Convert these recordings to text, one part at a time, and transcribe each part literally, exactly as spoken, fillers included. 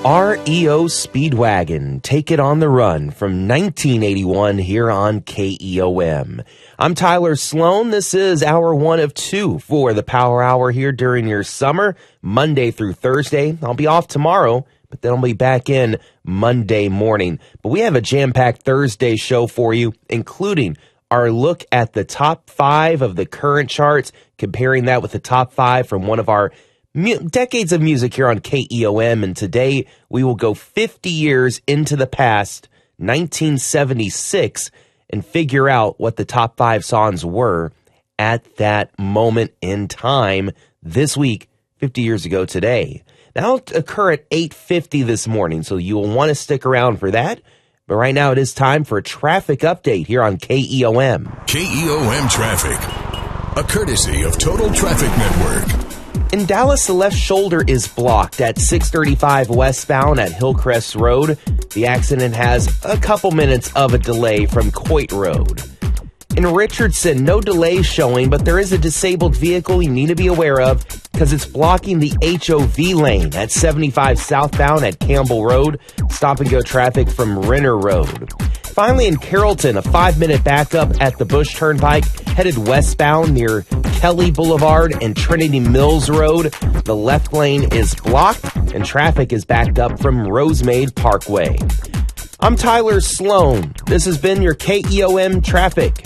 R E O Speedwagon, Take It on the Run from nineteen eighty-one here on K E O M. I'm Tyler Sloan. This is hour one of two for the Power Hour here during your summer, Monday through Thursday. I'll be off tomorrow, but then I'll be back in Monday morning. But we have a jam-packed Thursday show for you, including our look at the top five of the current charts, comparing that with the top five from one of our decades of music here on K E O M, and today we will go fifty years into the past, nineteen seventy-six, and figure out what the top five songs were at that moment in time this week, fifty years ago today. That'll occur at eight fifty this morning, so you will want to stick around for that. But right now it is time for a traffic update here on K E O M. K E O M Traffic, a courtesy of Total Traffic Network. In Dallas, the left shoulder is blocked at six thirty-five westbound at Hillcrest Road. The accident has a couple minutes of a delay from Coit Road. In Richardson, no delay showing, but there is a disabled vehicle you need to be aware of because it's blocking the H O V lane at seventy-five southbound at Campbell Road. Stop and go traffic from Renner Road. Finally, in Carrollton, a five-minute backup at the Bush Turnpike, headed westbound near Kelly Boulevard and Trinity Mills Road. The left lane is blocked, and traffic is backed up from Rosemade Parkway. I'm Tyler Sloan. This has been your K E O M Traffic.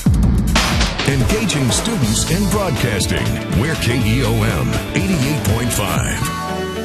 Engaging students in broadcasting. We're K E O M eighty-eight point five.